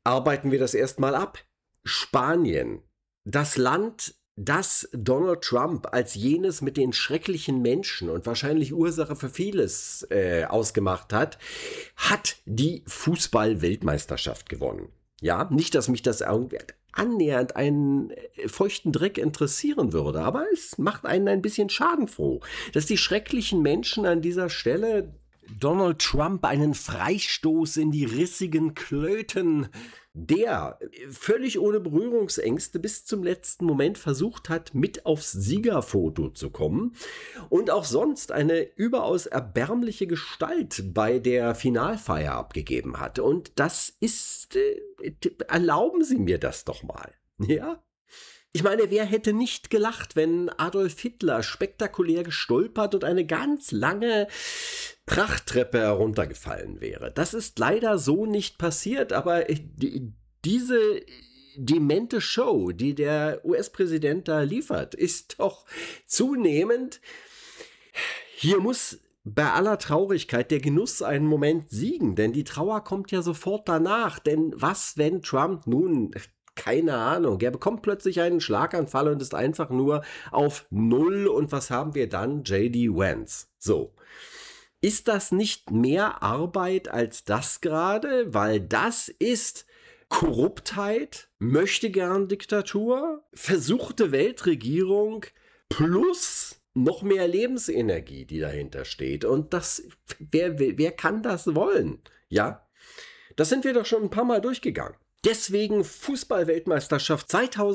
Arbeiten wir das erstmal ab. Spanien, das Land, das Donald Trump als jenes mit den schrecklichen Menschen und wahrscheinlich Ursache für vieles ausgemacht hat, hat die Fußball-Weltmeisterschaft gewonnen. Ja, nicht, dass mich das annähernd einen feuchten Dreck interessieren würde, aber es macht einen ein bisschen schadenfroh, dass die schrecklichen Menschen an dieser Stelle Donald Trump einen Freistoß in die rissigen Klöten, der völlig ohne Berührungsängste bis zum letzten Moment versucht hat, mit aufs Siegerfoto zu kommen und auch sonst eine überaus erbärmliche Gestalt bei der Finalfeier abgegeben hat. Und das ist, erlauben Sie mir das doch mal, ja? Ich meine, wer hätte nicht gelacht, wenn Adolf Hitler spektakulär gestolpert und eine ganz lange Prachttreppe heruntergefallen wäre? Das ist leider so nicht passiert, aber diese demente Show, die der US-Präsident da liefert, ist doch zunehmend. Hier muss bei aller Traurigkeit der Genuss einen Moment siegen, denn die Trauer kommt ja sofort danach. Denn was, wenn Trump nun... Keine Ahnung, er bekommt plötzlich einen Schlaganfall und ist einfach nur auf Null. Und was haben wir dann? J.D. Vance. So. Ist das nicht mehr Arbeit als das gerade? Weil das ist Korruptheit, Möchtegern-Diktatur, versuchte Weltregierung plus noch mehr Lebensenergie, die dahinter steht. Und das, wer kann das wollen? Ja, das sind wir doch schon ein paar Mal durchgegangen. Deswegen Fußball-Weltmeisterschaft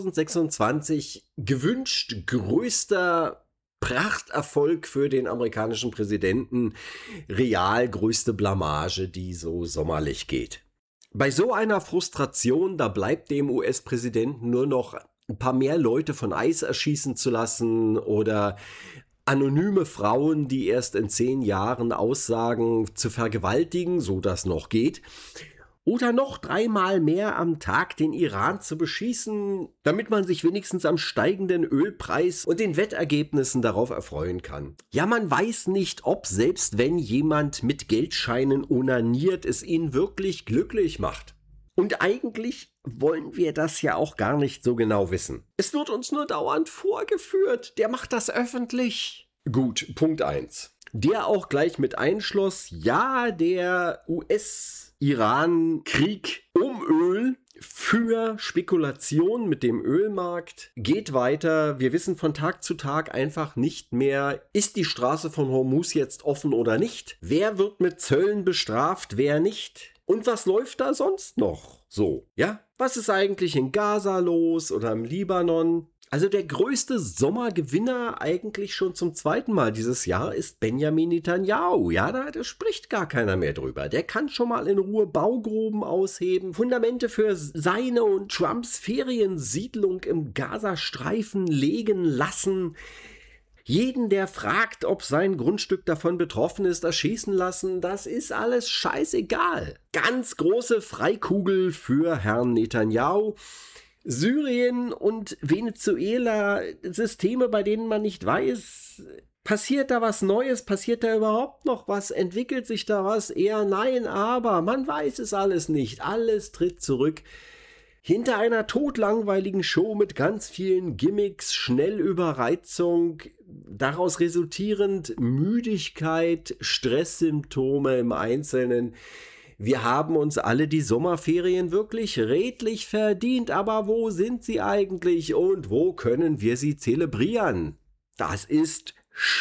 2026 gewünscht größter Prachterfolg für den amerikanischen Präsidenten, real größte Blamage, die so sommerlich geht. Bei so einer Frustration, da bleibt dem US-Präsidenten nur noch ein paar mehr Leute von Eis erschießen zu lassen oder anonyme Frauen, die erst in 10 Jahren aussagen, zu vergewaltigen, so das noch geht. Oder noch 3-mal mehr am Tag den Iran zu beschießen, damit man sich wenigstens am steigenden Ölpreis und den Wettergebnissen darauf erfreuen kann. Ja, man weiß nicht, ob selbst wenn jemand mit Geldscheinen onaniert, es ihn wirklich glücklich macht. Und eigentlich wollen wir das ja auch gar nicht so genau wissen. Es wird uns nur dauernd vorgeführt, der macht das öffentlich. Gut, Punkt 1. Der auch gleich mit einschloss, ja, der US-Iran-Krieg um Öl für Spekulation mit dem Ölmarkt geht weiter. Wir wissen von Tag zu Tag einfach nicht mehr, ist die Straße von Hormuz jetzt offen oder nicht? Wer wird mit Zöllen bestraft, wer nicht? Und was läuft da sonst noch? So, ja? Was ist eigentlich in Gaza los oder im Libanon? Also der größte Sommergewinner eigentlich schon zum 2. Mal dieses Jahr ist Benjamin Netanyahu. Ja, da spricht gar keiner mehr drüber. Der kann schon mal in Ruhe Baugruben ausheben, Fundamente für seine und Trumps Feriensiedlung im Gazastreifen legen lassen. Jeden, der fragt, ob sein Grundstück davon betroffen ist, erschießen lassen, das ist alles scheißegal. Ganz große Freikugel für Herrn Netanyahu. Syrien und Venezuela, Systeme, bei denen man nicht weiß, passiert da was Neues, passiert da überhaupt noch was, entwickelt sich da was, eher nein, aber man weiß es alles nicht, alles tritt zurück. Hinter einer todlangweiligen Show mit ganz vielen Gimmicks, Schnellüberreizung, daraus resultierend Müdigkeit, Stresssymptome im Einzelnen. Wir haben uns alle die Sommerferien wirklich redlich verdient, aber wo sind sie eigentlich und wo können wir sie zelebrieren? Das ist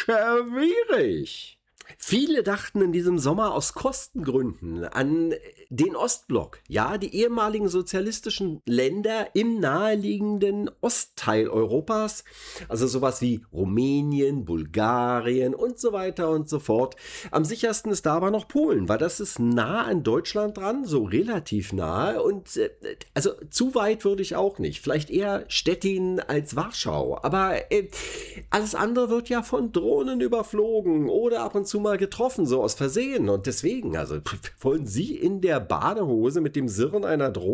schwierig. Viele dachten in diesem Sommer aus Kostengründen an den Ostblock, ja, die ehemaligen sozialistischen Länder im naheliegenden Ostteil Europas, also sowas wie Rumänien, Bulgarien und so weiter und so fort. Am sichersten ist da aber noch Polen, weil das ist nah an Deutschland dran, so relativ nahe und also zu weit würde ich auch nicht, vielleicht eher Stettin als Warschau, aber alles andere wird ja von Drohnen überflogen oder ab und zu mal getroffen, so aus Versehen und deswegen, also wollen Sie in der Badehose mit dem Sirren einer Drohne